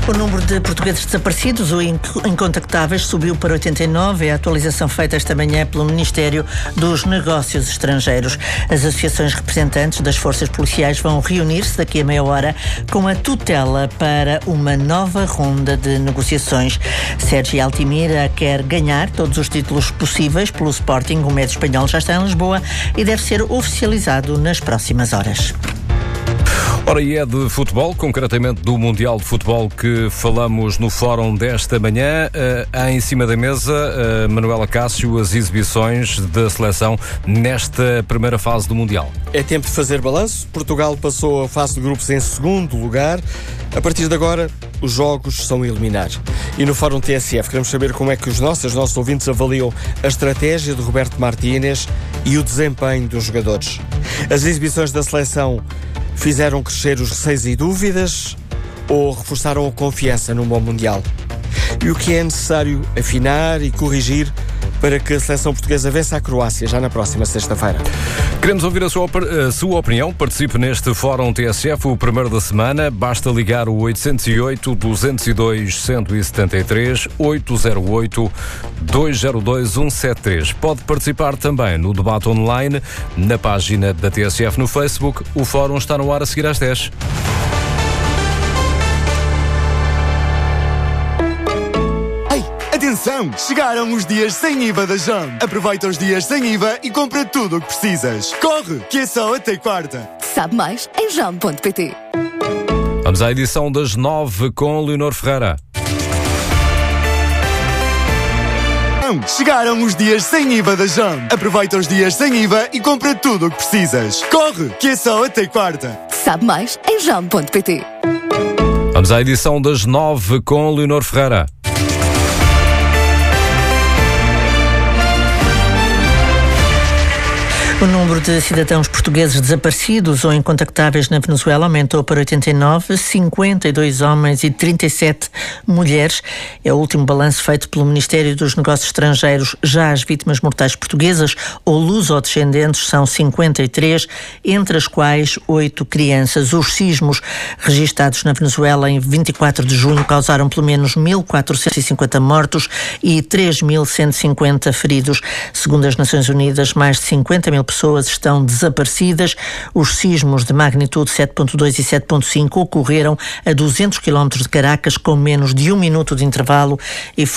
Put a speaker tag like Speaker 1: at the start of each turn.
Speaker 1: O número de portugueses desaparecidos ou incontactáveis subiu para 89, é a atualização feita esta manhã pelo Ministério dos Negócios Estrangeiros. As associações representantes das forças policiais vão reunir-se daqui a meia hora com a tutela para uma nova ronda de negociações. Sérgio Altimira quer ganhar todos os títulos possíveis pelo Sporting. O médio espanhol já está em Lisboa e deve ser oficializado nas próximas horas.
Speaker 2: Ora, e é de futebol, concretamente do Mundial de Futebol, que falamos no fórum desta manhã. Em cima da mesa, Manuela Cássio, as exibições da seleção nesta primeira fase do Mundial.
Speaker 3: É tempo de fazer balanço. Portugal passou a fase de grupos em segundo lugar. A partir de agora, os jogos são eliminar. E no Fórum TSF queremos saber como é que os nossos ouvintes avaliam a estratégia de Roberto Martínez e o desempenho dos jogadores. As exibições da seleção fizeram crescer os receios e dúvidas ou reforçaram a confiança no bom Mundial? E o que é necessário afinar e corrigir para que a seleção portuguesa vença a Croácia já na próxima sexta-feira?
Speaker 2: Queremos ouvir a sua opinião. Participe neste Fórum TSF, o primeiro da semana. Basta ligar o 808-202-173, 808-202-173. Pode participar também no debate online, na página da TSF no Facebook. O Fórum está no ar a seguir às 10.
Speaker 4: Atenção! Chegaram os dias sem IVA da JAM. Aproveita os dias sem IVA e compra tudo o que precisas. Corre, que é só até quarta.
Speaker 5: Sabe mais em jam.pt.
Speaker 2: Vamos à edição das 9 com Leonor Ferreira.
Speaker 4: Chegaram os dias sem IVA da JAM. Aproveita os dias sem IVA e compra tudo o que precisas. Corre, que é só até quarta.
Speaker 5: Sabe mais em jam.pt.
Speaker 2: Vamos à edição das 9 com Leonor Ferreira.
Speaker 1: O número de cidadãos portugueses desaparecidos ou incontactáveis na Venezuela aumentou para 89, 52 homens e 37 mulheres. É o último balanço feito pelo Ministério dos Negócios Estrangeiros. Já as vítimas mortais portuguesas ou luso-descendentes são 53, entre as quais 8 crianças. Os sismos registados na Venezuela em 24 de junho causaram pelo menos 1.450 mortos e 3.150 feridos. Segundo as Nações Unidas, mais de 50 mil pessoas estão desaparecidas. Os sismos de magnitude 7.2 e 7.5 ocorreram a 200 km de Caracas com menos de 1 minuto de intervalo e